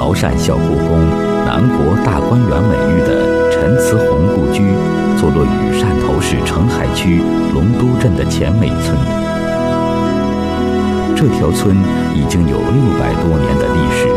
潮汕小故宫、南国大观园美誉的陈慈洪故居，坐落于汕头市澄海区龙都镇的前美村。这条村已经有600多年的历史，